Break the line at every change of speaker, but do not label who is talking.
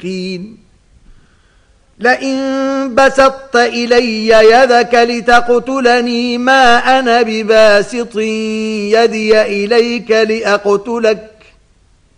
الصادقين لئن بسطت إلي يدك لتقتلني ما أنا بباسط يدي إليك لأقتلك